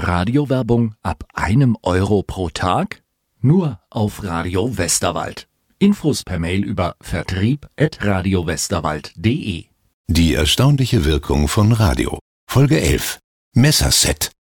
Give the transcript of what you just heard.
Radiowerbung ab 1 Euro pro Tag? Nur auf Radio Westerwald. Infos per Mail über vertrieb@radiowesterwald.de. Die erstaunliche Wirkung von Radio. Folge 11. Messerset.